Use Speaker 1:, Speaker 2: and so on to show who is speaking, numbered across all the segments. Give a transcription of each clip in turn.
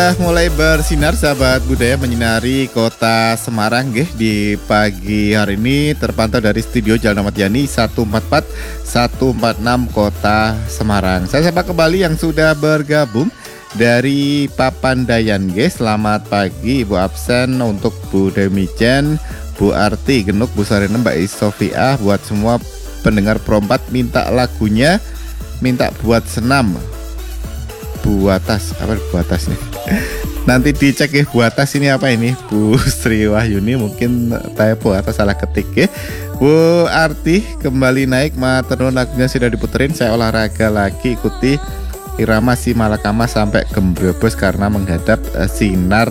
Speaker 1: Mulai bersinar sahabat budaya menyinari kota Semarang nggih di pagi hari ini terpantau dari studio Jalan Ahmad Yani 144 146 Kota Semarang. Saya sapa kembali yang sudah bergabung dari Papandayan nggih. Selamat pagi Ibu absen untuk Bu Demijen, Bu Arti Genuk, Bu Sarina, Mbak Isofia, buat semua pendengar Pro4 minta lagunya, minta buat senam. Buatas, apa buatas nih? Nanti dicek ya buatas ini apa ini, Bu Sri Wahyuni, mungkin typo atau salah ketik ya. Bu Arti kembali naik, maturnuun lagunya sudah diputerin. Saya olahraga lagi, ikuti irama si Malakama sampai Gembrebes karena menghadap sinar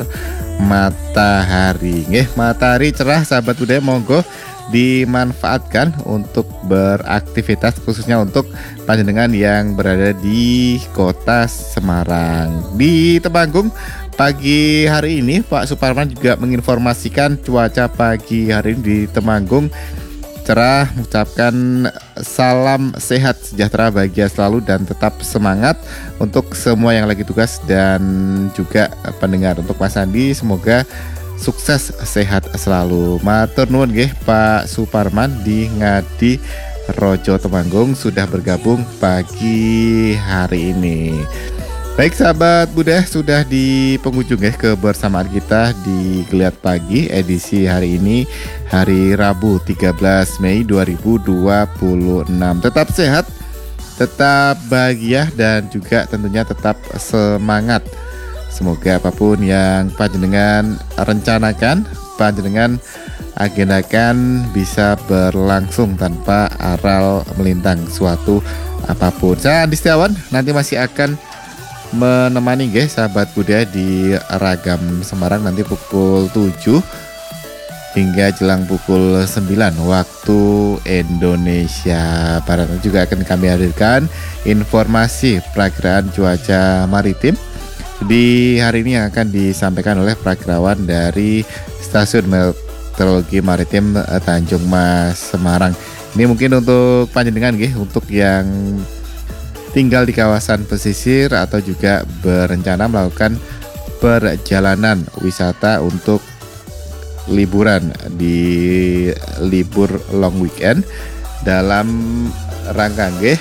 Speaker 1: matahari. Nggih, matahari cerah sahabat budaya, monggo dimanfaatkan untuk beraktivitas, khususnya untuk panjenengan yang berada di kota Semarang. Di Temanggung pagi hari ini Pak Suparman juga menginformasikan cuaca pagi hari ini di Temanggung cerah, mengucapkan salam sehat sejahtera, bahagia selalu dan tetap semangat untuk semua yang lagi tugas dan juga pendengar. Untuk Mas Andi semoga sukses sehat selalu. Matur nuwun nggih Pak Suparman di Ngadi Rojo Temanggung sudah bergabung pagi hari ini. Baik sahabat budaya, sudah di penghujung ya kebersamaan kita di Geliat Pagi edisi hari ini, hari Rabu 13 Mei 2026. Tetap sehat, tetap bahagia dan juga tentunya tetap semangat. Semoga apapun yang panjenengan rencanakan, panjenengan agendakan bisa berlangsung tanpa aral melintang suatu apapun. Saya Andi Setiawan nanti masih akan menemani guys sahabat budaya di Ragam Semarang nanti pukul 7 hingga jelang pukul 9 waktu Indonesia Barat. Juga akan kami hadirkan informasi perakiraan cuaca maritim di hari ini yang akan disampaikan oleh prakirawan dari Stasiun Meteorologi Maritim Tanjung Mas Semarang. Ini mungkin untuk panjenengan nggih, untuk yang tinggal di kawasan pesisir atau juga berencana melakukan perjalanan wisata untuk liburan di libur long weekend dalam rangka nggih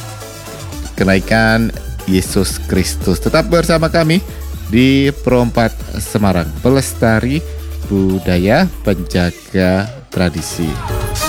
Speaker 1: kenaikan Yesus Kristus. Tetap bersama kami di Pro4 Semarang, pelestari budaya, penjaga tradisi.